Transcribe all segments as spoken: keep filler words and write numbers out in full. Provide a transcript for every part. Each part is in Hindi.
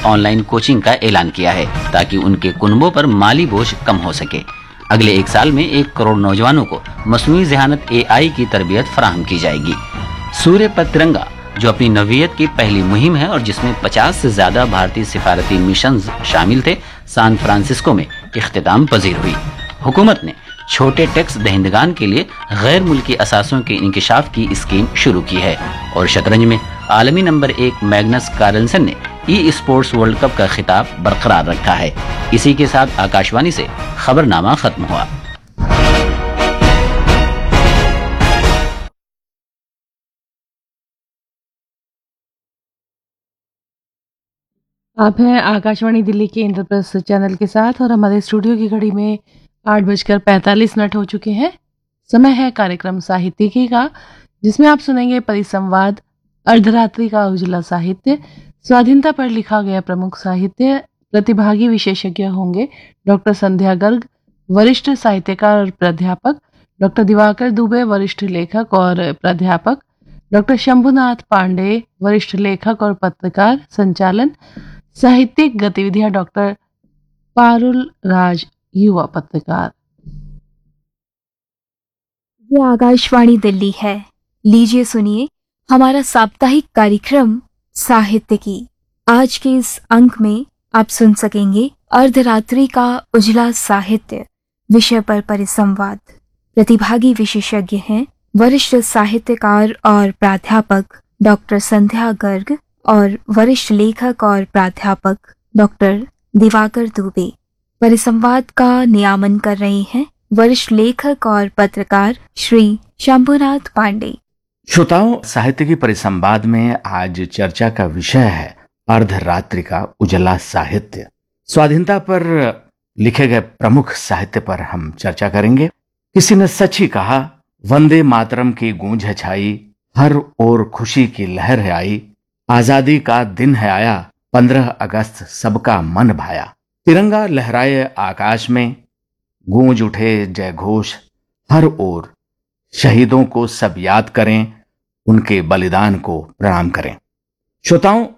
ऑनलाइन कोचिंग का ऐलान किया है ताकि उनके कुनबों पर माली बोझ कम हो सके। अगले एक साल में एक करोड़ नौजवानों को मसनूई ज़हानत ए आई की तरबियत फराहम की जाएगी। सूर्य पर तिरंगा, जो अपनी नवीयत की पहली मुहिम है और जिसमें पचास से ज्यादा भारतीय सिफारती मिशन शामिल थे, सान फ्रांसिस्को में इख्तिताम पजीर हुई। हुकूमत ने छोटे टैक्स दहिंदगान के लिए गैर मुल्की असासों के इंकिशाफ की स्कीम शुरू की है। और शतरंज में आलमी नंबर एक मैग्नस कार्लसन ने ई स्पोर्ट्स वर्ल्ड कप का खिताब बरकरार रखा है। इसी के साथ आकाशवाणी से खबरनामा खत्म हुआ। आप हैं आकाशवाणी दिल्ली के इंद्रप्रस्थ चैनल के साथ और हमारे स्टूडियो की घड़ी में आठ बजकर पैंतालीस मिनट हो चुके हैं। समय है कार्यक्रम साहित्यिकी का, जिसमें आप सुनेंगे परिसंवाद, अर्धरात्रि का उजला साहित्य, स्वाधीनता पर लिखा गया प्रमुख साहित्य। प्रतिभागी विशेषज्ञ होंगे डॉक्टर संध्या गर्ग, वरिष्ठ साहित्यकार और प्राध्यापक, डॉक्टर दिवाकर दुबे, वरिष्ठ लेखक और प्राध्यापक, डॉक्टर शंभुनाथ पांडे, वरिष्ठ लेखक और पत्रकार, संचालन साहित्यिक गतिविधियां डॉक्टर पारुल राज, युवा पत्रकार। ये आकाशवाणी दिल्ली है। लीजिए सुनिए हमारा साप्ताहिक कार्यक्रम साहित्य की। आज के इस अंक में आप सुन सकेंगे अर्धरात्रि का उजला साहित्य विषय पर परिसंवाद। प्रतिभागी विशेषज्ञ हैं वरिष्ठ साहित्यकार और प्राध्यापक डॉक्टर संध्या गर्ग और वरिष्ठ लेखक और प्राध्यापक डॉक्टर दिवाकर दुबे। परिसंवाद का नियामन कर रहे हैं वरिष्ठ लेखक और पत्रकार श्री शंभुनाथ पांडे। श्रोताओं, साहित्य की परिसंवाद में आज चर्चा का विषय है अर्धरात्रि का उजला साहित्य। स्वाधीनता पर लिखे गए प्रमुख साहित्य पर हम चर्चा करेंगे। किसी ने सच ही कहा, वंदे मातरम की गूंज है छाई, हर ओर खुशी की लहर है आई, आजादी का दिन है आया, पंद्रह अगस्त सबका मन भाया। तिरंगा लहराए आकाश में, गूंज उठे जय घोष हर ओर, शहीदों को सब याद करें, उनके बलिदान को प्रणाम करें। श्रोताओं,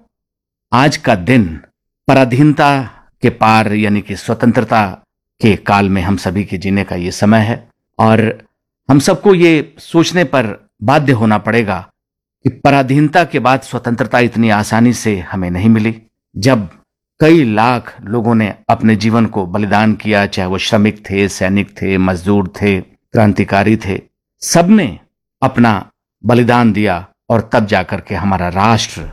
आज का दिन पराधीनता के पार यानी कि स्वतंत्रता के काल में हम सभी के जीने का ये समय है और हम सबको ये सोचने पर बाध्य होना पड़ेगा कि पराधीनता के बाद स्वतंत्रता इतनी आसानी से हमें नहीं मिली। जब कई लाख लोगों ने अपने जीवन को बलिदान किया, चाहे वो श्रमिक थे, सैनिक थे, मजदूर थे, क्रांतिकारी थे, सबने अपना बलिदान दिया और तब जाकर के हमारा राष्ट्र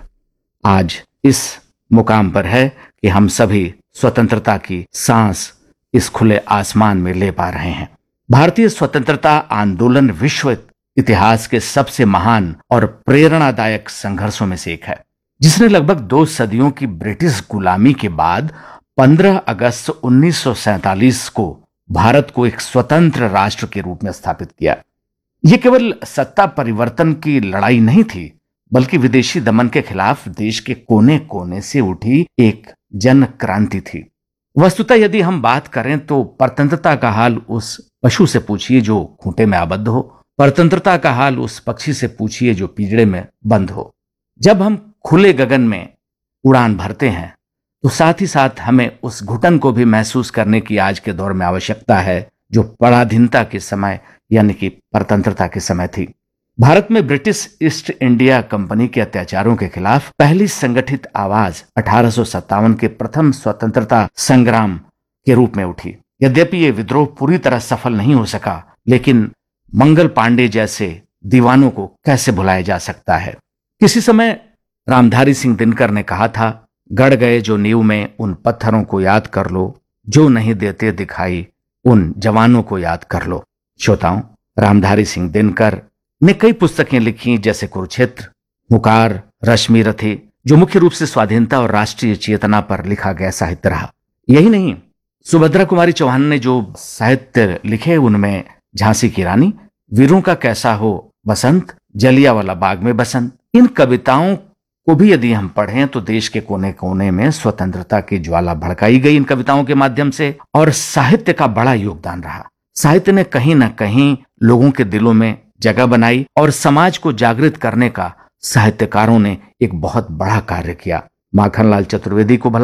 आज इस मुकाम पर है कि हम सभी स्वतंत्रता की सांस इस खुले आसमान में ले पा रहे हैं। भारतीय स्वतंत्रता आंदोलन विश्व इतिहास के सबसे महान और प्रेरणादायक संघर्षों में से एक है, जिसने लगभग दो सदियों की ब्रिटिश गुलामी के बाद पंद्रह अगस्त उन्नीस सौ सैंतालीस को भारत को एक स्वतंत्र राष्ट्र के रूप में स्थापित किया। यह केवल सत्ता परिवर्तन की लड़ाई नहीं थी, बल्कि विदेशी दमन के खिलाफ देश के कोने कोने से उठी एक जन क्रांति थी। वस्तुतः यदि हम बात करें तो परतंत्रता का हाल उस पशु से पूछिए जो खूंटे में आबद्ध हो, परतंत्रता का हाल उस पक्षी से पूछिए जो पिंजड़े में बंद हो। जब हम खुले गगन में उड़ान भरते हैं तो साथ ही साथ हमें उस घुटन को भी महसूस करने की आज के दौर में आवश्यकता है जो पराधीनता के समय यानी कि परतंत्रता के समय थी। भारत में ब्रिटिश ईस्ट इंडिया कंपनी के अत्याचारों के खिलाफ पहली संगठित आवाज अठारह सौ सत्तावन के प्रथम स्वतंत्रता संग्राम के रूप में उठी। यद्यपि ये विद्रोह पूरी तरह सफल नहीं हो सका, लेकिन मंगल पांडे जैसे दीवानों को कैसे भुलाया जा सकता है। किसी समय रामधारी सिंह दिनकर ने कहा था, गड़ गए जो नींव में उन पत्थरों को याद कर लो, जो नहीं देते दिखाई उन जवानों को याद कर लो। श्रोताओं, रामधारी सिंह दिनकर ने कई पुस्तकें लिखी, जैसे कुरुक्षेत्र, हुंकार, रश्मि रथी, जो मुख्य रूप से स्वाधीनता और राष्ट्रीय चेतना पर लिखा गया साहित्य रहा। यही नहीं, सुभद्रा कुमारी चौहान ने जो साहित्य लिखे उनमें झांसी की रानी, वीरों का कैसा हो बसंत, जलियांवाला बाग में बसंत, इन कविताओं को भी यदि हम पढ़ें तो देश के कोने कोने में स्वतंत्रता की ज्वाला भड़काई गई इन कविताओं के माध्यम से, और साहित्य का बड़ा योगदान रहा। साहित्य ने कहीं ना कहीं लोगों के दिलों में जगह बनाई और समाज को जागृत करने का साहित्यकारों ने एक बहुत बड़ा कार्य किया। माखनलाल चतुर्वेदी को भला